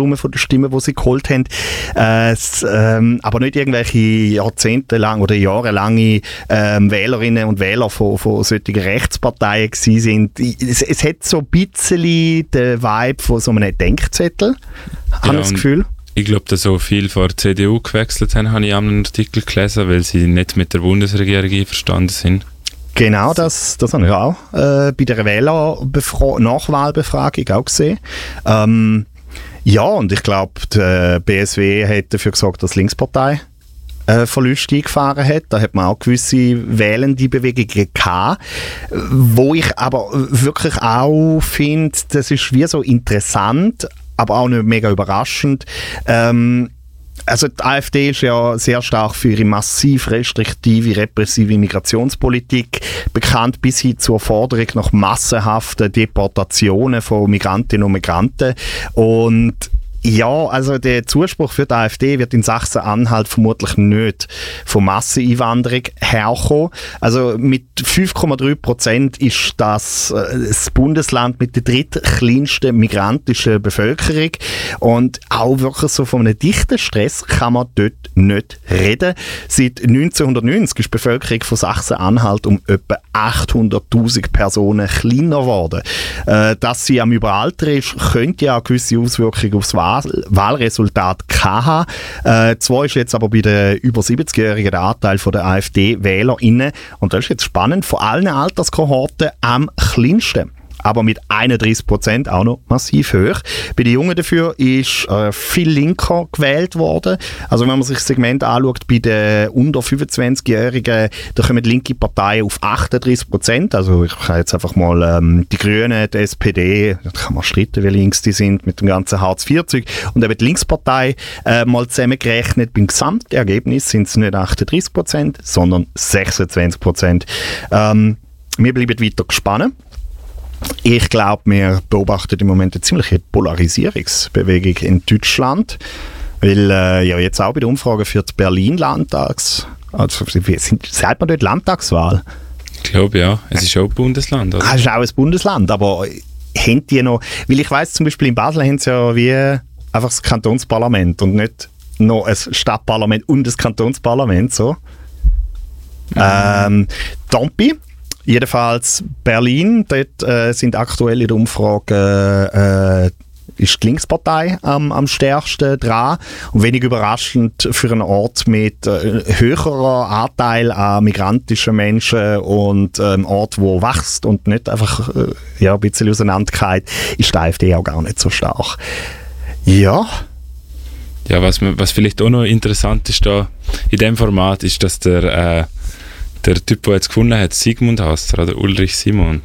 nur von den Stimmen, die sie geholt haben. Aber nicht irgendwelche jahrzehntelang oder jahrelange Wählerinnen und Wähler von solchen Rechtsparteien gewesen sind. Es hat so ein bisschen den Vibe von so einem Denkzettel, habe ich das Gefühl. Ich glaube, dass so viele von der CDU gewechselt haben, habe ich einen Artikel gelesen, weil sie nicht mit der Bundesregierung einverstanden sind. Genau, das habe ich auch bei der Nachwahlbefragung auch gesehen. Ja, und ich glaube, die BSW hat dafür gesorgt, dass die Linkspartei Verluste eingefahren hat. Da hat man auch gewisse wählende Bewegungen gehabt, wo ich aber wirklich auch finde, das ist wie so interessant, aber auch nicht mega überraschend. Also die AfD ist ja sehr stark für ihre massiv restriktive, repressive Migrationspolitik bekannt, bis hin zur Forderung nach massenhaften Deportationen von Migrantinnen und Migranten. Und ja, also der Zuspruch für die AfD wird in Sachsen-Anhalt vermutlich nicht von Masseneinwanderung herkommen. Also mit 5,3% ist das Bundesland mit der drittkleinsten migrantischen Bevölkerung. Und auch wirklich so von einem dichten Stress kann man dort nicht reden. Seit 1990 ist die Bevölkerung von Sachsen-Anhalt um etwa 800'000 Personen kleiner geworden. Dass sie am Überaltern ist, könnte ja auch gewisse Auswirkungen aufs Wahlresultat haben. Zwar ist jetzt aber bei den über 70-Jährigen der Anteil der AfD-WählerInnen, und das ist jetzt spannend, von allen Alterskohorten am kleinsten. Aber mit 31% auch noch massiv hoch. Bei den Jungen dafür ist viel linker gewählt worden. Also wenn man sich das Segment anschaut, bei den unter 25-Jährigen, da kommen linke Parteien auf 38%. Also ich kann jetzt einfach mal die Grünen, die SPD, da kann man streiten, wie links die sind, mit dem ganzen Hartz-IV-Zeug. Und eben die Linkspartei mal zusammengerechnet, beim Gesamtergebnis sind es nicht 38%, sondern 26%. Wir bleiben weiter gespannt. Ich glaube, wir beobachten im Moment eine ziemliche Polarisierungsbewegung in Deutschland, weil ja jetzt auch bei der Umfrage für die Berlin-Landtags, also sagt man dort Landtagswahl? Ich glaube ja, es ist auch ein Bundesland, oder? Es ist auch ein Bundesland, aber haben die noch, weil ich weiss zum Beispiel in Basel haben sie ja wie einfach das Kantonsparlament und nicht noch ein Stadtparlament und das Kantonsparlament, so. Tampi. Jedenfalls Berlin, dort sind aktuell in der Umfrage ist die Linkspartei am stärksten dran. Und wenig überraschend für einen Ort mit höherer Anteil an migrantischen Menschen und ein Ort, der wächst und nicht einfach ein bisschen auseinandergeht, ist die AfD auch gar nicht so stark. Ja. Ja, was vielleicht auch noch interessant ist da in diesem Format, ist, dass der Typ, der jetzt gefunden hat, Sigmund heißt er, oder Ulrich Sigmund.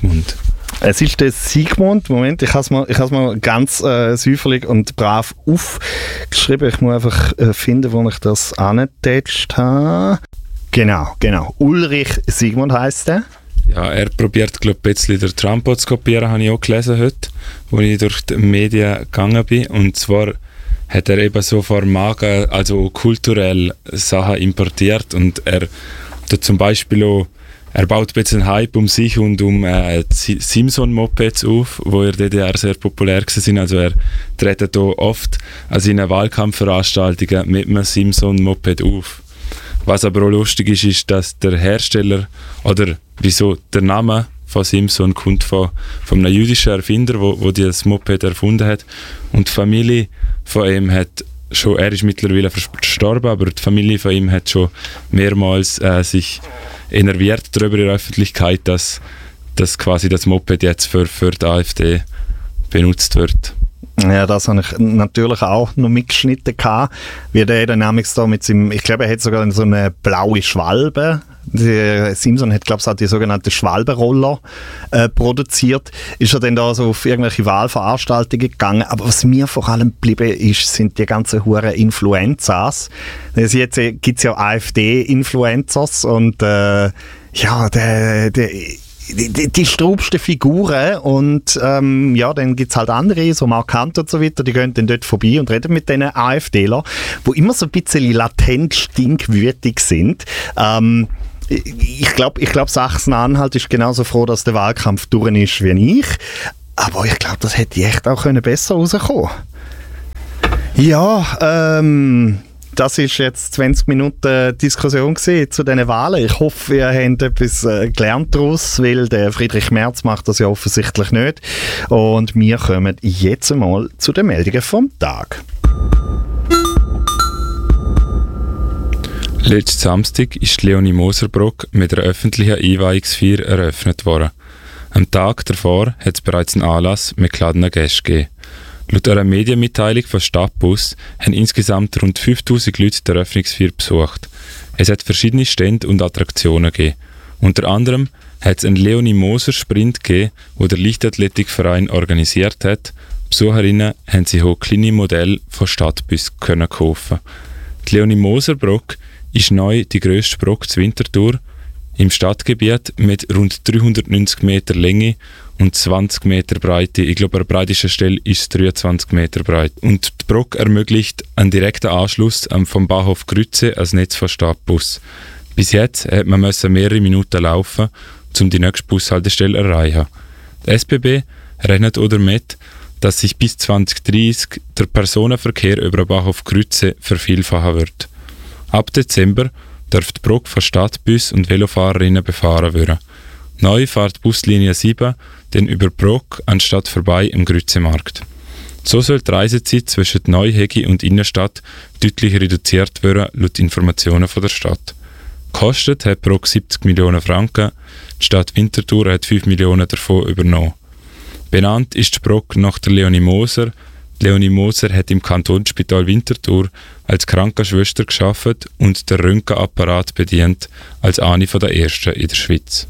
Es ist der Sigmund. Moment, ich habe es mal ganz säuferlich und brav aufgeschrieben. Ich muss einfach finden, wo ich das angetatscht habe. Genau. Ulrich Sigmund heisst er. Ja, er probiert, glaube ich, ein bisschen den Trump zu kopieren, habe ich auch gelesen heute, wo ich durch die Medien gegangen bin. Und zwar hat er eben so Formagen, also kulturell Sachen importiert, und er zum Beispiel auch, er baut ein bisschen Hype um sich und um Simson-Mopeds auf, wo in der DDR sehr populär waren. Also er tritt hier oft an seinen Wahlkampfveranstaltungen mit einem Simson-Moped auf. Was aber auch lustig ist, dass der Hersteller, oder wieso der Name von Simson kommt von einem jüdischen Erfinder, wo das Moped erfunden hat. Und die Familie von ihm hat schon, er ist mittlerweile verstorben, aber die Familie von ihm hat schon mehrmals sich enerviert darüber in der Öffentlichkeit, dass quasi das Moped jetzt für die AfD benutzt wird. Ja, das habe ich natürlich auch noch mitgeschnitten gehabt, wie der Dynamics da mit seinem, ich glaube, er hat sogar so eine blaue Schwalbe. Simson hat, glaube ich, auch die sogenannten Schwalbenroller produziert. Ist er dann da so auf irgendwelche Wahlveranstaltungen gegangen. Aber was mir vor allem geblieben ist, sind die ganzen huren Influencers. Also jetzt gibt es ja AfD-Influencers und die strubsten Figuren und dann gibt es halt andere, so markant und so weiter, die gehen dann dort vorbei und reden mit diesen AfDler, die immer so ein bisschen latent stinkwütig sind. Ich glaube, Sachsen-Anhalt ist genauso froh, dass der Wahlkampf durch ist wie ich. Aber ich glaube, das hätte echt auch besser rauskommen können. Ja, das ist jetzt 20 Minuten Diskussion zu diesen Wahlen. Ich hoffe, ihr habt etwas gelernt daraus, weil der Friedrich Merz macht das ja offensichtlich nicht. Und wir kommen jetzt einmal zu den Meldungen vom Tag. Letzten Samstag ist Leonie Moser-Brock mit einer öffentlichen Einweihungsfeier eröffnet worden. Am Tag davor hat es bereits einen Anlass mit geladenen Gästen gegeben. Laut einer Medienmitteilung von Stadtbus haben insgesamt rund 5000 Leute die Eröffnungsfeier besucht. Es hat verschiedene Stände und Attraktionen gegeben. Unter anderem hat es einen Leonie Moser-Sprint gegeben, den der Leichtathletikverein organisiert hat. Besucherinnen haben sich auch kleine Modelle von Stadtbus kaufen. Die Leonie Moser-Brock ist neu die grösste Brock zu Winterthur im Stadtgebiet mit rund 390 Meter Länge und 20 Meter Breite. Ich glaube, an der breitesten Stelle ist es 23 Meter breit. Und die Brock ermöglicht einen direkten Anschluss vom Bahnhof Grütze als Netz von Stadtbus. Bis jetzt hat man mehrere Minuten laufen, um die nächste Bushaltestelle zu erreichen. Die SBB rechnet auch damit, dass sich bis 2030 der Personenverkehr über den Bahnhof Grütze vervielfachen wird. Ab Dezember darf die Brock von Stadtbus und Velofahrerinnen befahren werden. Neu fährt Buslinie 7 dann über Brock anstatt vorbei im Grützemarkt. So soll die Reisezeit zwischen Neuhegi und Innenstadt deutlich reduziert werden, laut Informationen von der Stadt. Kostet hat Brock 70 Millionen Franken, die Stadt Winterthur hat 5 Millionen davon übernommen. Benannt ist die Brock nach der Leonie Moser. Leonie Moser hat im Kantonsspital Winterthur als Krankenschwester gearbeitet und den Röntgenapparat bedient als eine der ersten in der Schweiz.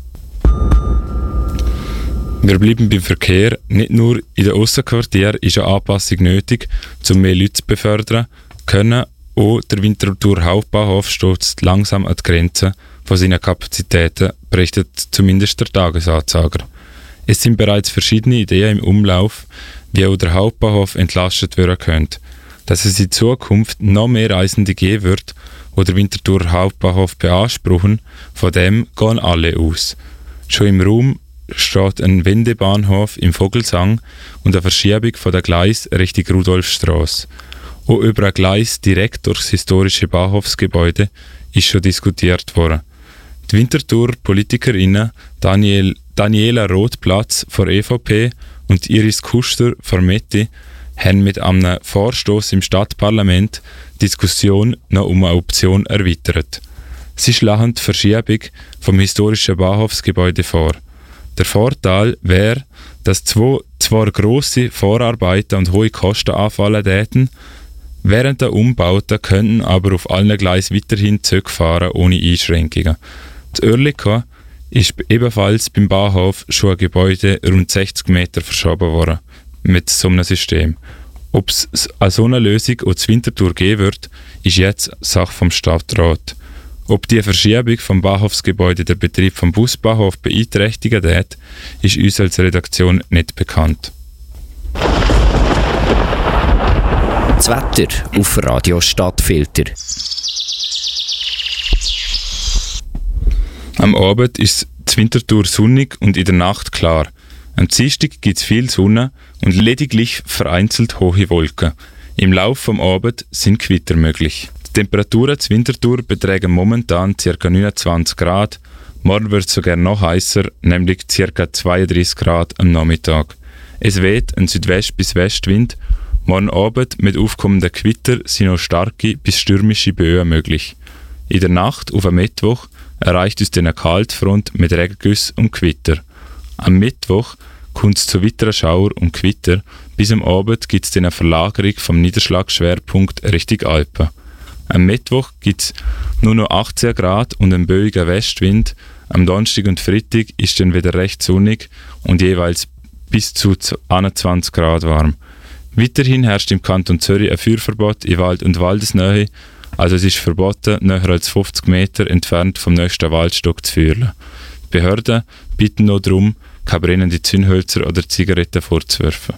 Wir bleiben beim Verkehr. Nicht nur in den Aussenquartieren ist eine Anpassung nötig, um mehr Leute zu befördern, können auch der Winterthur Hauptbahnhof stößt langsam an die Grenzen von seinen Kapazitäten, berichtet zumindest der Tagesanzeiger. Es sind bereits verschiedene Ideen im Umlauf, wie auch der Hauptbahnhof entlastet werden könnte. Dass es in Zukunft noch mehr Reisende geben wird, die den Winterthur Hauptbahnhof beanspruchen, von dem gehen alle aus. Schon im Raum steht ein Wendebahnhof im Vogelsang und eine Verschiebung von der Gleis Richtung Rudolfstrasse. Auch über ein Gleis direkt durchs historische Bahnhofsgebäude ist schon diskutiert worden. Die Winterthur Politikerinnen Daniela Rothplatz von EVP und Iris Kuster von Metti haben mit einem Vorstoß im Stadtparlament die Diskussion noch um eine Option erweitert. Sie schlagen die Verschiebung vom historischen Bahnhofsgebäude vor. Der Vorteil wäre, dass zwar grosse Vorarbeiten und hohe Kosten anfallen täten, während der Umbauten könnten aber auf allen Gleisen weiterhin Züge fahren ohne Einschränkungen. Das Oerlikon ist ebenfalls beim Bahnhof schon ein Gebäude rund 60 Meter verschoben worden mit so einem System. Ob es eine so eine Lösung auch zu Winterthur geben wird, ist jetzt Sache vom Stadtrat. Ob die Verschiebung vom Bahnhofsgebäude den Betrieb vom Busbahnhof beeinträchtigen wird, ist uns als Redaktion nicht bekannt. Das Wetter auf Radio Stadtfilter. Am Abend ist es Winterthur sonnig und in der Nacht klar. Am Dienstag gibt es viel Sonne und lediglich vereinzelt hohe Wolken. Im Laufe des Abends sind Gewitter möglich. Die Temperaturen zu Winterthur betragen momentan ca. 29 Grad. Morgen wird es sogar noch heißer, nämlich ca. 32 Grad am Nachmittag. Es weht ein Südwest- bis Westwind. Morgen Abend mit aufkommenden Gewitter sind noch starke bis stürmische Böen möglich. In der Nacht auf am Mittwoch erreicht uns dann eine Kaltfront mit Regengüssen und Gewitter. Am Mittwoch kommt es zu weiteren Schauer und Gewitter. Bis am Abend gibt es dann eine Verlagerung vom Niederschlagsschwerpunkt Richtung Alpen. Am Mittwoch gibt es nur noch 18 Grad und einen böigen Westwind. Am Donnerstag und Freitag ist dann wieder recht sonnig und jeweils bis zu 21 Grad warm. Weiterhin herrscht im Kanton Zürich ein Feuerverbot in Wald und Waldesnähe. Also es ist verboten, näher als 50 Meter entfernt vom nächsten Waldstock zu feuern. Die Behörden bitten noch darum, keine brennende Zündhölzer oder Zigaretten vorzuwerfen.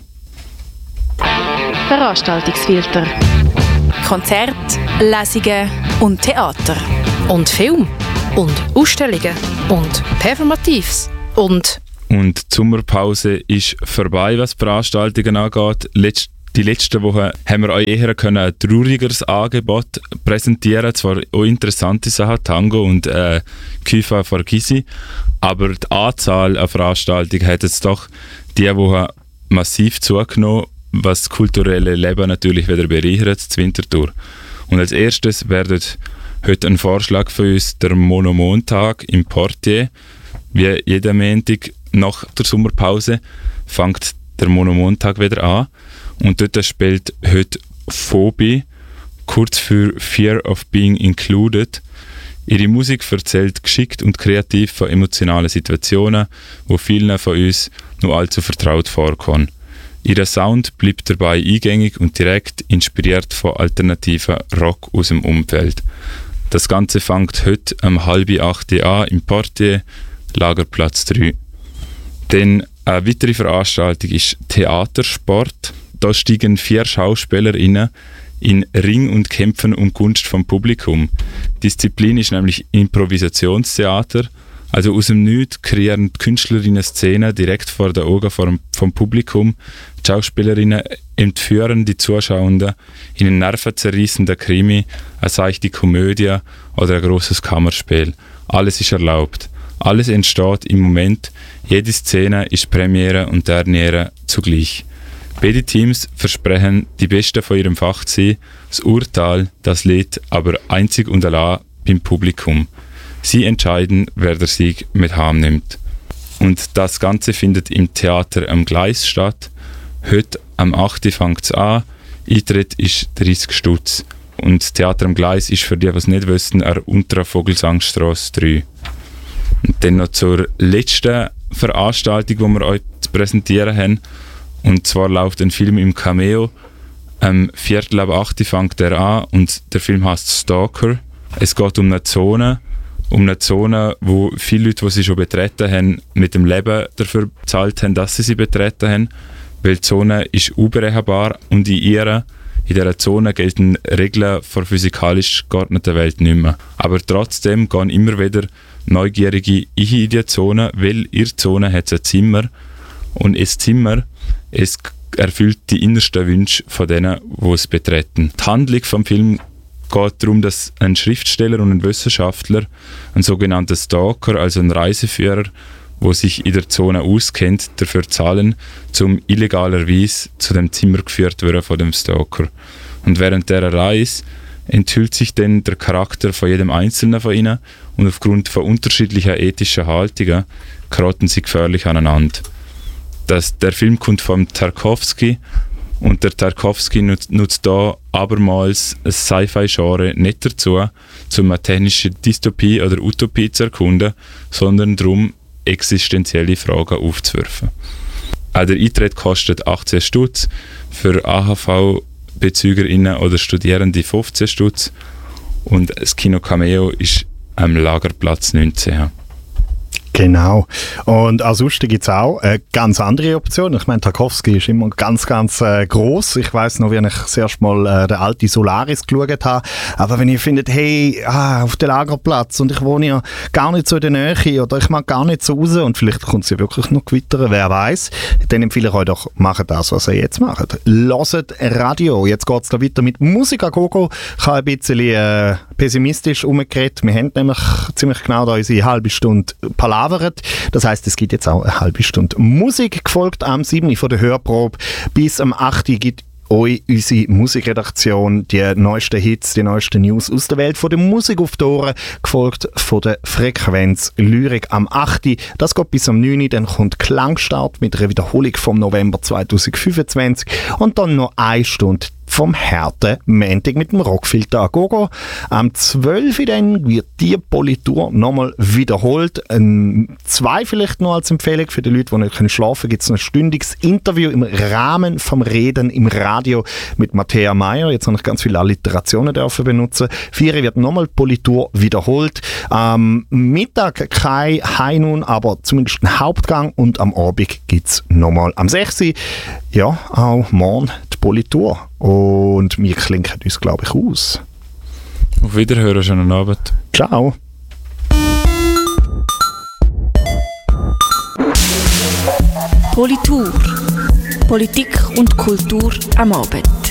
Veranstaltungsfilter. Konzerte, Lesungen und Theater. Und Film. Und Ausstellungen. Und Performatives. Und die Sommerpause ist vorbei, was Veranstaltungen angeht. Die letzten Wochen haben wir euch eher ein traurigeres Angebot präsentieren, zwar auch interessante Sachen, Tango und Kypha Farkisi, aber die Anzahl an Veranstaltungen hat jetzt doch diese Woche massiv zugenommen, was das kulturelle Leben natürlich wieder bereichert, das Winterthur. Und als erstes wird heute ein Vorschlag für uns der Monomontag im Portier. Wie jeden Montag nach der Sommerpause fängt der Monomontag wieder an. Und dort spielt heute Phobie, kurz für Fear of Being Included. Ihre Musik erzählt geschickt und kreativ von emotionalen Situationen, die vielen von uns noch allzu vertraut vorkommen. Ihr Sound bleibt dabei eingängig und direkt inspiriert von alternativen Rock aus dem Umfeld. Das Ganze fängt heute um 7:30 an im Portier, Lagerplatz 3. Dann eine weitere Veranstaltung ist Theatersport. Da steigen 4 SchauspielerInnen in Ring und kämpfen um Gunst vom Publikum. Die Disziplin ist nämlich Improvisationstheater. Also aus dem Nichts kreieren die Künstlerinnen Szenen direkt vor den Augen vom Publikum. Die Schauspielerinnen entführen die Zuschauenden in einen nervenzerreißenden Krimi, eine seichte Komödie oder ein grosses Kammerspiel. Alles ist erlaubt. Alles entsteht im Moment. Jede Szene ist Premiere und Derniere zugleich. Beide Teams versprechen, die Besten von ihrem Fach zu sein. Das Urteil, das liegt aber einzig und allein beim Publikum. Sie entscheiden, wer der Sieg mit heimnimmt. Und das Ganze findet im Theater am Gleis statt. Heute am 8. fängt es an. Eintritt ist 30 Stutz. Und das Theater am Gleis ist für die, die es nicht wissen, an der Unteren Vogelsangstrasse 3. Und dann noch zur letzten Veranstaltung, die wir euch zu präsentieren haben. Und zwar läuft ein Film im Cameo. Am 7:45 fängt er an und der Film heißt Stalker. Es geht um eine Zone, wo viele Leute, die sie schon betreten haben, mit dem Leben dafür bezahlt haben, dass sie betreten haben. Weil die Zone ist unberechenbar und in dieser Zone gelten Regeln der physikalisch geordneten Welt nicht mehr. Aber trotzdem gehen immer wieder Neugierige in diese Zone, weil in der Zone hat es ein Zimmer. Und das Zimmer, es erfüllt die innersten Wünsche von denen, die es betreten. Die Handlung vom Film geht darum, dass ein Schriftsteller und ein Wissenschaftler, ein sogenannter Stalker, also ein Reiseführer, der sich in der Zone auskennt, dafür zahlen, um illegalerweise zu dem Zimmer geführt zu werden von dem Stalker. Und während dieser Reise enthüllt sich dann der Charakter von jedem Einzelnen von ihnen und aufgrund von unterschiedlicher ethischer Haltungen geraten sie gefährlich aneinander. Der Film kommt vom Tarkovsky und der Tarkovsky nutzt da abermals ein Sci-Fi-Genre nicht dazu, um eine technische Dystopie oder Utopie zu erkunden, sondern darum, existenzielle Fragen aufzuwerfen. Auch der Eintritt kostet 18 Stutz, für AHV-BezügerInnen oder Studierende 15 Stutz und das Kino Cameo ist am Lagerplatz 19. Genau. Und ansonsten gibt es auch eine ganz andere Option. Ich meine, Tarkovsky ist immer ganz, ganz gross. Ich weiss noch, wie ich das erste Mal den alten Solaris geschaut habe. Aber wenn ihr findet, hey, auf dem Lagerplatz und ich wohne ja gar nicht so in der Nähe oder ich mag gar nicht so raus und vielleicht kommt es ja wirklich noch gewittern, wer weiß, dann empfehle ich euch doch, macht das, was ihr jetzt macht. Hört Radio. Jetzt geht es da weiter mit Musik an Gogo. Ich habe ein bisschen pessimistisch umgeredet. Wir haben nämlich ziemlich genau da unsere halbe Stunde Palaver. Das heisst, es gibt jetzt auch eine halbe Stunde Musik, gefolgt am 7. von der Hörprobe. Bis am 8. gibt euch unsere Musikredaktion die neuesten Hits, die neuesten News aus der Welt von der Musik auf die Ohren, gefolgt von der Frequenz Lyrik am 8. Das geht bis am 9. Dann kommt Klangstart mit einer Wiederholung vom November 2025 und dann noch 1 Stunde vom harten Montag mit dem Rockfilter an Gogo. Am 12. dann wird die Politur nochmal wiederholt. 2 vielleicht noch als Empfehlung für die Leute, die nicht schlafen können, gibt es ein stündiges Interview im Rahmen vom Reden im Radio mit Matthäa Meyer. Jetzt habe ich ganz viele Alliterationen dürfen benutzen. 4 wird nochmal Politur wiederholt. Am Mittag kein High-Noon, aber zumindest ein Hauptgang und am Abend gibt es nochmal am 6. Ja, auch morgen die Politur. Und wir klinken uns, glaube ich, aus. Auf Wiederhören, schönen Abend. Ciao. Politur. Politik und Kultur am Abend.